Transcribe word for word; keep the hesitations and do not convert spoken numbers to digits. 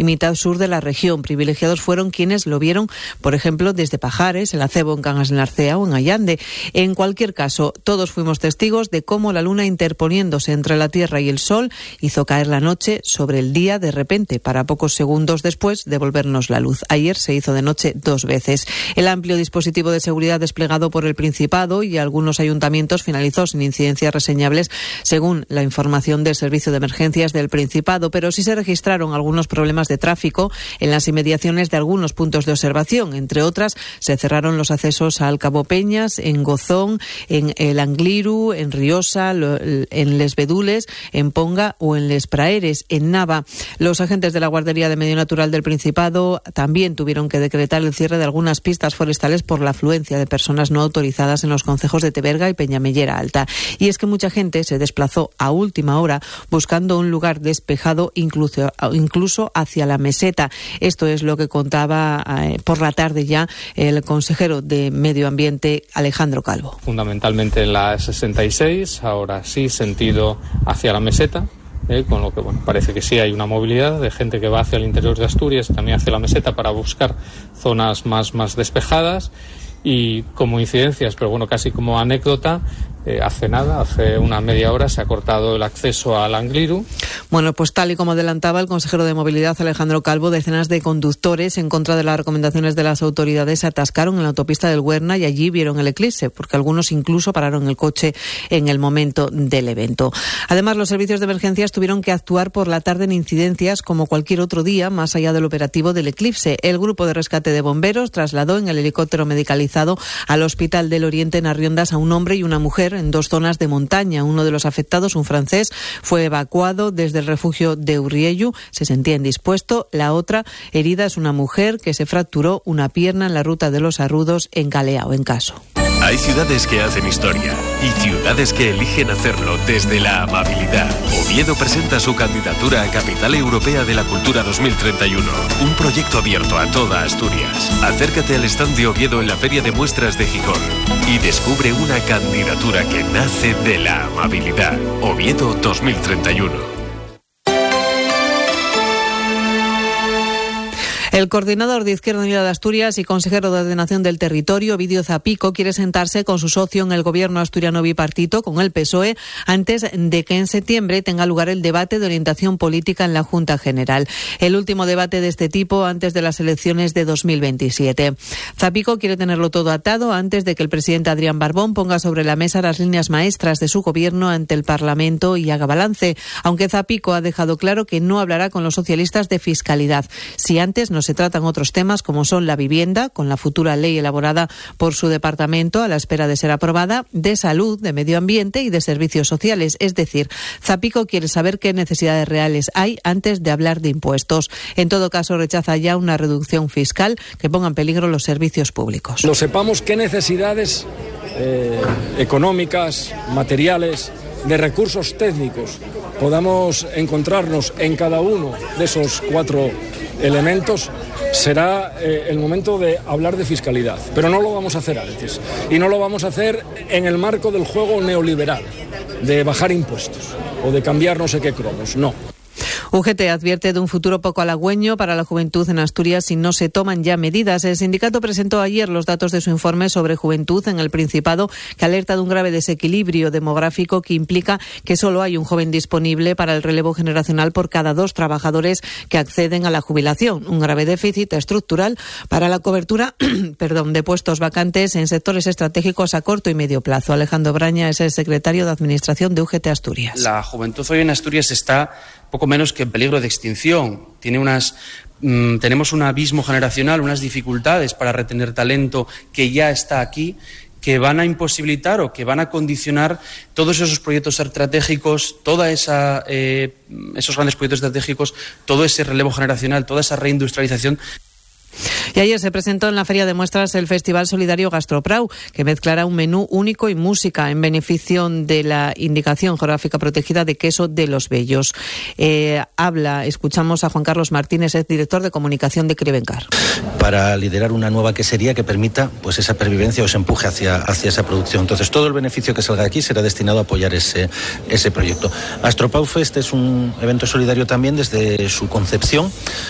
y mitad sur de la región. Privilegiados fueron quienes lo vieron, por ejemplo, desde Pajares, el Acebo, en Cangas de Narcea o en Allande. En cualquier caso, todos fuimos testigos de cómo la luna, interponiéndose entre la Tierra y el Sol, hizo caer la noche sobre el día de repente, para pocos segundos después devolvernos la luz. Ayer se hizo de noche dos veces. El amplio dispositivo de seguridad desplegado por el Principado y algunos ayuntamientos finalizó sin incidencias reseñables, según la información del Servicio de Emergencias del Principado, pero sí se registraron algunos problemas de tráfico en las inmediaciones de algunos puntos de observación. Entre otras, se cerraron los accesos al Cabo Peñas, en Gozón, en el Angliru, en Riosa, en Les Bedules, en Ponga o en Les Praeres, en Nava. Los agentes de la Guardería de Medio Natural del Principado también tuvieron que decretar el cierre de algunas pistas forestales por la afluencia de personas no autorizadas en los concejos de Teberga y Peñamellera Alta. Y es que mucha gente se desplazó a última hora buscando un lugar despejado, incluso, incluso hacia la meseta. Esto es lo que contaba eh, por la tarde ya el consejero de Medio Ambiente, Alejandro Calvo. Fundamentalmente en la sesenta y seis, ahora sí, sentido hacia la meseta. Eh, con lo que bueno, parece que sí hay una movilidad de gente que va hacia el interior de Asturias y también hacia la meseta para buscar zonas más, más despejadas. Y como incidencias, pero bueno, casi como anécdota, eh, hace nada, hace una media hora se ha cortado el acceso al Angliru. Bueno, pues tal y como adelantaba el consejero de Movilidad, Alejandro Calvo, decenas de conductores, en contra de las recomendaciones de las autoridades, se atascaron en la autopista del Huerna y allí vieron el eclipse, porque algunos incluso pararon el coche en el momento del evento. Además, los servicios de emergencias tuvieron que actuar por la tarde en incidencias como cualquier otro día, más allá del operativo del eclipse. El grupo de rescate de bomberos trasladó en el helicóptero medicalizado al Hospital del Oriente en Arriondas a un hombre y una mujer en dos zonas de montaña. Uno de los afectados, un francés, fue evacuado desde el refugio de Urriellu, se sentía indispuesto. La otra herida es una mujer que se fracturó una pierna en la ruta de los Arrudos en Caleao, en Caso. Hay ciudades que hacen historia y ciudades que eligen hacerlo desde la amabilidad. Oviedo presenta su candidatura a Capital Europea de la Cultura dos mil treinta y uno, un proyecto abierto a toda Asturias. Acércate al stand de Oviedo en la Feria de Muestras de Gijón y descubre una candidatura que nace de la amabilidad. Oviedo dos mil treinta y uno. El coordinador de Izquierda Unida de Asturias y consejero de Ordenación del Territorio, Ovidio Zapico, quiere sentarse con su socio en el gobierno asturiano bipartito, con el P S O E, antes de que en septiembre tenga lugar el debate de orientación política en la Junta General. El último debate de este tipo antes de las elecciones de dos mil veintisiete. Zapico quiere tenerlo todo atado antes de que el presidente Adrián Barbón ponga sobre la mesa las líneas maestras de su gobierno ante el Parlamento y haga balance, aunque Zapico ha dejado claro que no hablará con los socialistas de fiscalidad, si antes no se tratan otros temas como son la vivienda, con la futura ley elaborada por su departamento a la espera de ser aprobada, de salud, de medio ambiente y de servicios sociales. Es decir, Zapico quiere saber qué necesidades reales hay antes de hablar de impuestos. En todo caso, rechaza ya una reducción fiscal que ponga en peligro los servicios públicos. No sepamos qué necesidades eh, económicas, materiales, de recursos técnicos podamos encontrarnos en cada uno de esos cuatro elementos, será eh, el momento de hablar de fiscalidad. Pero no lo vamos a hacer antes. Y no lo vamos a hacer en el marco del juego neoliberal, de bajar impuestos o de cambiar no sé qué cromos. No. U G T advierte de un futuro poco halagüeño para la juventud en Asturias si no se toman ya medidas. El sindicato presentó ayer los datos de su informe sobre juventud en el Principado, que alerta de un grave desequilibrio demográfico que implica que solo hay un joven disponible para el relevo generacional por cada dos trabajadores que acceden a la jubilación. Un grave déficit estructural para la cobertura perdón, de puestos vacantes en sectores estratégicos a corto y medio plazo. Alejandro Braña es el secretario de Administración de U G T Asturias. La juventud hoy en Asturias está poco menos que en peligro de extinción. Tiene unas, mmm, tenemos un abismo generacional, unas dificultades para retener talento que ya está aquí, que van a imposibilitar o que van a condicionar todos esos proyectos estratégicos, toda esa, eh, esos grandes proyectos estratégicos, todo ese relevo generacional, toda esa reindustrialización. Y ayer se presentó en la Feria de Muestras el Festival Solidario Gastroprau, que mezclará un menú único y música en beneficio de la indicación geográfica protegida de queso de los Bellos. Eh, habla, escuchamos a Juan Carlos Martínez, es director de comunicación de Cribencar. Para liderar una nueva quesería que permita pues esa pervivencia o ese empuje hacia, hacia esa producción. Entonces, todo el beneficio que salga de aquí será destinado a apoyar ese, ese proyecto. Gastropau Fest es un evento solidario también desde su concepción,